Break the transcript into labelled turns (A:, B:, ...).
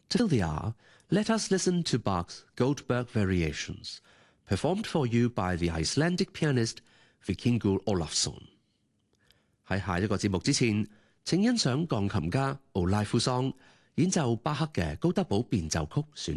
A: Till the hour, let us listen to Bach's Goldberg Variations, performed for you by the Icelandic pianist Vikingur Olafsson. 喺下一個節目之前，請欣賞鋼琴家奧拉夫桑演奏巴克嘅高德堡變奏曲選